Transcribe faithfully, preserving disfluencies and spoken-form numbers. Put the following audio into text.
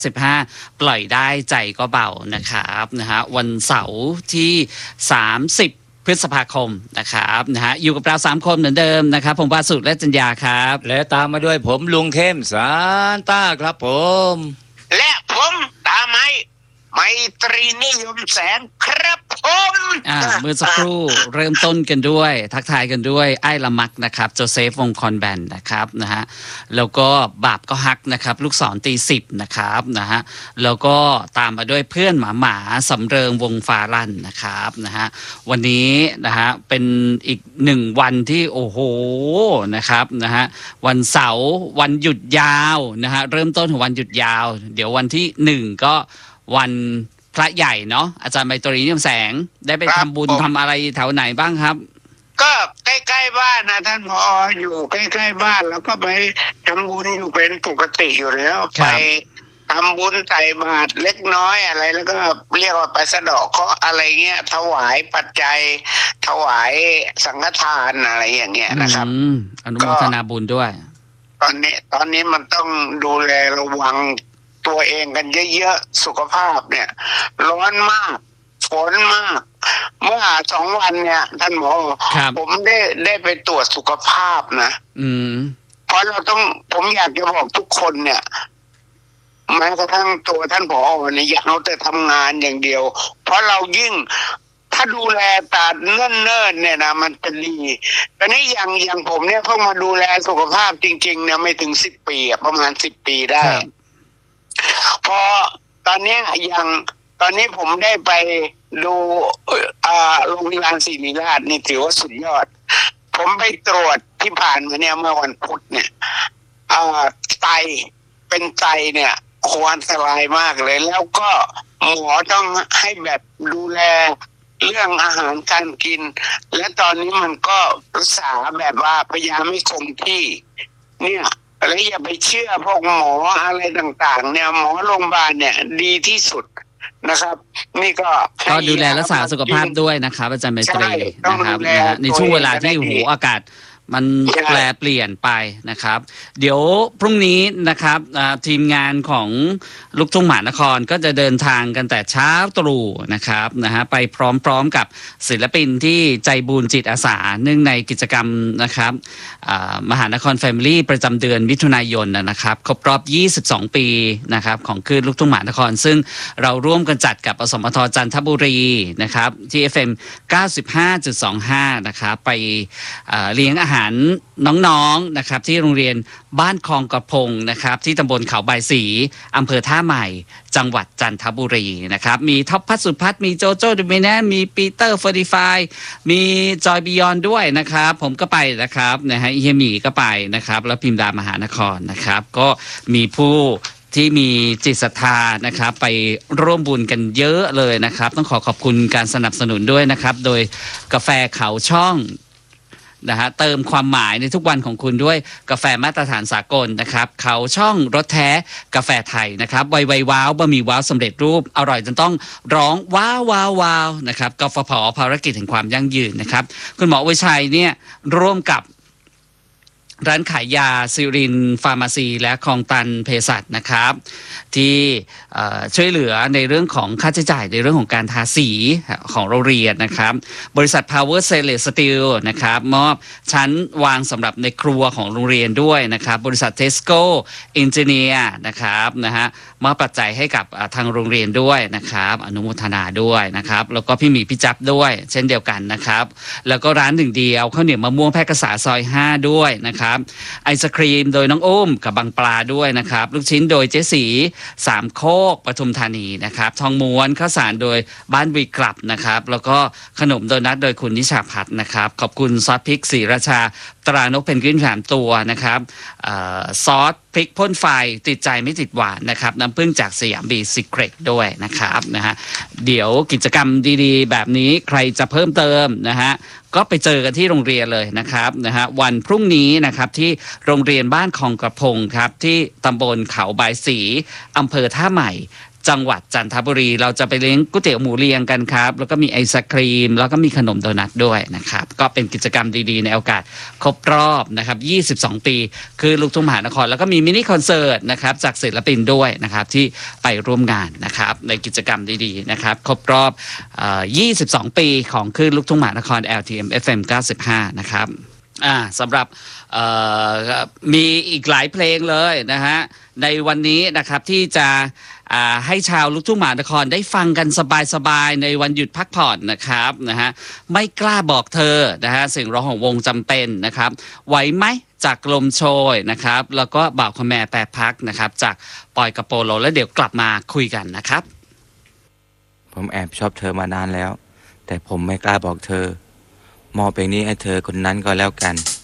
สิบห้าปล่อยได้ใจก็เบานะครับนะฮะวันเสาร์ที่สามสิบพฤษภาคมนะครับนะฮะอยู่กับเราสามคนเหมือนเดิมนะครับผมบาสุและจัญญาครับและตามมาด้วยผมลุงเข้มสารต้าครับผมและผมตามไม้ไมตรีนิยมแสงครับผมอ่าเมื่อสักครู่เริ่มต้นกันด้วยทักทายกันด้วยไอ้ละมักนะครับโจเซฟวงคอนแบนนะครับนะฮะแล้วก็บาปก็ฮักนะครับลูกศรตีสิบนะครับนะฮะแล้วก็ตามมาด้วยเพื่อนหมาหมาสำเริงวงฟาลันนะครับนะฮะวันนี้นะฮะเป็นอีกหนึ่งวันที่โอ้โหนะครับนะฮะวันเสาร์วันหยุดยาวนะฮะเริ่มต้นของวันหยุดยาวเดี๋ยววันที่หนึ่งก็วันพระใหญ่เนาะอาจารย์ไมตรีนิยมแสงได้ไปทำบุญทำอะไรแถวไหนบ้างครับก็ใกล้ๆบ้านนะท่านผออยู่ใกล้ๆบ้านแล้วก็ไปทำบุญอยู่เป็นปกติอยู่แล้วไปทำบุญใส่บาตรเล็กน้อยอะไรแล้วก็เรียกว่าไปสะเดาะเคราะห์อะไรเงี้ยถวายปัจจัยถวายสังฆทานอะไรอย่างเงี้ยนะครับอนุโมทนาบุญด้วยตอนนี้ตอนนี้มันต้องดูแลระวังตัวเองกันเยอะๆสุขภาพเนี่ยร้อนมากฝนมากเมื่อสองวันเนี่ยท่านหมอผมได้ได้ไปตรวจสุขภาพนะอืมเพราะเราต้องผมอยากจะบอกทุกคนเนี่ยแม้กระทั่งตัวท่านผอเนี่ยอย่าเอาแต่ทำงานอย่างเดียวเพราะเรายิ่งถ้าดูแลตาเนิ่นๆเนี่ยนะมันจะดีแต่นี้อย่างอย่างผมเนี่ยเพิ่งมาดูแลสุขภาพจริงๆเนี่ยไม่ถึงสิบปีประมาณสิบปีได้พอตอนนี้อย่างตอนนี้ผมได้ไปดูอ่าโรงพยาบาลศิริราชนี่ถือว่าสุดยอดผมไปตรวจที่ผ่านมาเนี่ยเมื่อวันพุธเนี่ยอ่าไตเป็นไตเนี่ยควรอันตรายมากเลยแล้วก็หมอต้องให้แบบดูแลเรื่องอาหารการกินและตอนนี้มันก็รักษาแบบว่าพยายามไม่คงที่เนี่ยแล้วอย่าไปเชื่อพวกหมออะไรต่างๆเนี่ยหมอโรงพยาบาลเนี่ยดีที่สุดนะครับนี่ก็ก็ดูแลรักษาสุขภาพด้วยนะครับอาจารย์ไมตรีนะครับนะฮะในช่วงเวลาที่หูอากาศมันแปลเปลี่ยนไปนะครับเดี๋ยวพรุ่งนี้นะครับทีมงานของลูกทุ่งมหานครก็จะเดินทางกันแต่เช้าตรู่นะครับนะฮะไปพร้อมๆกับศิลปินที่ใจบุญจิตอาสาเนื่องในกิจกรรมนะครับมหานครแฟมิลี่ประจำเดือนมิถุนายนนะครับครบรอบยี่สิบสองปีนะครับของคลื่นลูกทุ่งมหานครซึ่งเราร่วมกันจัดกับอสมทจันทบุรีนะครับที่ เอฟ เอ็ม เก้าสิบห้าจุดสองห้า นะครับไปเลี้ยงอาหารน้องๆนะครับที่โรงเรียนบ้านคลองกระพงนะครับที่ตำบลเขาใบายสีอำเภอท่าใหม่จังหวัดจันทบุรีนะครับมีท็อปพัฒสุพัฒมีโจโจ้ดูเมน่มีปีเตอร์เฟอร์ดิฟายมีจอยบิยอนด้วยนะครับผมก็ไปนะครับนะฮะเฮียหมีก็ไปนะครับแล้วพิมดามหานครนะครับก็มีผู้ที่มีจิตศรัทธานะครับไปร่วมบุญกันเยอะเลยนะครับต้องขอขอบคุณการสนับสนุนด้วยนะครับโดยกาแฟเขาช่องนะฮะเติมความหมายในทุกวันของคุณด้วยกาแฟมาตรฐานสากลนะครับเขาช่องรสแท้กาแฟไทยนะครับไวไวว้าวบะหมี่ว้าวสำเร็จรูปอร่อยจนต้องร้องว้าวว้าวว้าวนะครับกฟผ.ภารกิจแห่งความยั่งยืนนะครับคุณหมอวิชัยเนี่ยร่วมกับร้านขายยาซิรินฟาร์มาซีและคลองตันเภสัชนะครับที่ช่วยเหลือในเรื่องของค่าใช้จ่ายในเรื่องของการทาสีของโรงเรียนนะครับบริษัท Power Stainless Steel นะครับมอบชั้นวางสำหรับในครัวของโรงเรียนด้วยนะครับบริษัท Tesco Engineer นะครับนะฮะมอบปัจจัยให้กับทางโรงเรียนด้วยนะครับอนุโมทนาด้วยนะครับแล้วก็พี่หมีพี่จับด้วยเช่นเดียวกันนะครับแล้วก็ร้านหนึ่งเดียวข้าวเหนียวมะม่วงแพร่กษาซอยห้าด้วยนะครับไอศครีมโดยน้องอุ้มกับบางปลาด้วยนะครับลูกชิ้นโดยเจ๊สีสามโคกปทุมธานีนะครับทองม้วนข้าวสารโดยบ้านวีกลับนะครับแล้วก็ขนมโดนัทโดยคุณนิชาพัฒน์นะครับขอบคุณซอสพริกศรีราชาตรานกเพนกวินสามตัวนะครับซอสพริกพ่นไฟติดใจไม่ติดหวานนะครับน้ำผึ้งจากสยามบีซีเครตด้วยนะครับนะฮะเดี๋ยวกิจกรรมดีๆแบบนี้ใครจะเพิ่มเติมนะฮะก็ไปเจอกันที่โรงเรียนเลยนะครับนะฮะวันพรุ่งนี้นะครับที่โรงเรียนบ้านคลองกระพงครับที่ตำบลเขาบายสีอำเภอท่าใหม่จังหวัดจันทบุรีเราจะไปเลี้ยงก๋วยเตี๋ยวหมูเรียงกันครับแล้วก็มีไอศครีมแล้วก็มีขนมโดนัทด้วยนะครับก็เป็นกิจกรรมดีๆในโอกาสครบรอบนะครับยี่สิบสองปีคือลูกทุ่งมหานครแล้วก็มีมินิคอนเสิร์ตนะครับจากศิลปินด้วยนะครับที่ไปร่วมงานนะครับในกิจกรรมดีๆนะครับครบรอบเอ่อยี่สิบสองปีของคลื่นลูกทุ่งมหานคร แอล ที เอ็ม เอฟ เอ็ม เก้าสิบห้านะครับอ่าสำหรับเอ่อมีอีกหลายเพลงเลยนะฮะในวันนี้นะครับที่จะอ่าให้ชาวลูกทุ่งมหานครได้ฟังกันสบายๆในวันหยุดพักผ่อนนะครับนะฮะไม่กล้าบอกเธอนะฮะเสียงร้องของวงจำเป็นนะครับไหวไหมจากลมโชยนะครับแล้วก็บ่าวคแมแปรพักนะครับจากปอยกระโปโลแล้วเดี๋ยวกลับมาคุยกันนะครับผมแอบชอบเธอมานานแล้วแต่ผมไม่กล้าบอกเธอมอบเพลงนี้ให้เธอคนนั้นก็แล้วกัน